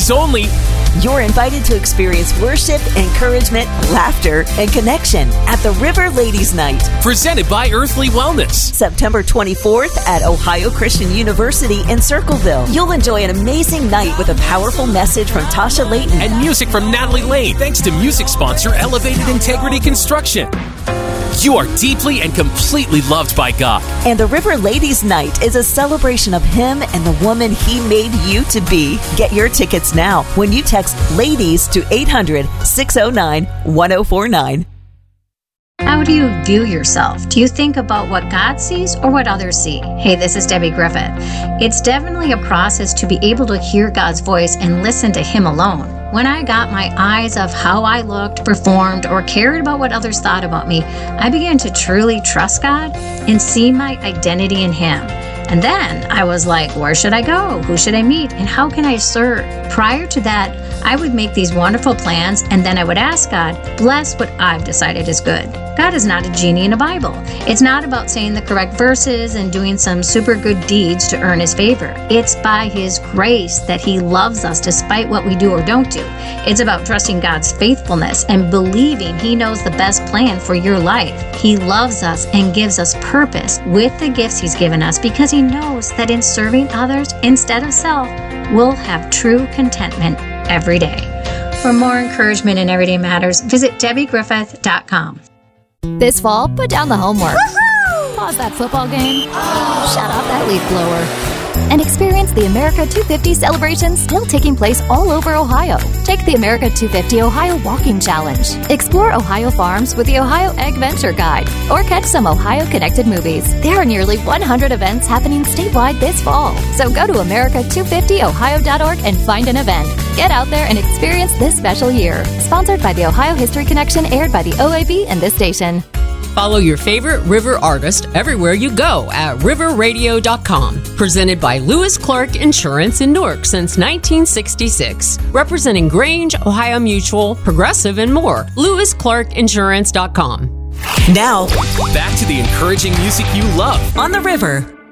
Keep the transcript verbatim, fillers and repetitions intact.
ladies only. You're invited to experience worship, encouragement, laughter, and connection at the River Ladies Night. Presented by Earthly Wellness. September twenty-fourth at Ohio Christian University in Circleville. You'll enjoy an amazing night with a powerful message from Tasha Layton. And music from Natalie Lane, thanks to music sponsor Elevated Integrity Construction. You are deeply and completely loved by God. And the River Ladies Night is a celebration of Him and the woman He made you to be. Get your tickets now when you text LADIES to eight hundred, six oh nine, one oh four nine. How do you view yourself? Do you think about what God sees or what others see? Hey, this is Debbie Griffith. It's definitely a process to be able to hear God's voice and listen to Him alone. When I got my eyes of how I looked, performed, or cared about what others thought about me, I began to truly trust God and see my identity in Him. And then I was like, where should I go? Who should I meet? And how can I serve? Prior to that, I would make these wonderful plans, and then I would ask God, bless what I've decided is good. God is not a genie in a Bible. It's not about saying the correct verses and doing some super good deeds to earn His favor. It's by His grace that He loves us despite what we do or don't do. It's about trusting God's faithfulness and believing He knows the best plan for your life. He loves us and gives us purpose with the gifts He's given us because He knows that in serving others instead of self, we'll have true contentment every day. For more encouragement in Everyday Matters, visit debbie griffith dot com. This fall, put down the homework. Woo-hoo! Pause that football game. Oh. Shut off that leaf blower. And experience the America two fifty celebration still taking place all over Ohio. Take the America two fifty Ohio Walking Challenge. Explore Ohio farms with the Ohio Ag Venture Guide. Or catch some Ohio-connected movies. There are nearly one hundred events happening statewide this fall. So go to america two fifty ohio dot org and find an event. Get out there and experience this special year. Sponsored by the Ohio History Connection, aired by the O A B and this station. Follow your favorite River artist everywhere you go at river radio dot com. Presented by Lewis Clark Insurance in Newark since nineteen sixty-six. Representing Grange, Ohio Mutual, Progressive, and more. lewis clark insurance dot com. Now, back to the encouraging music you love on the River.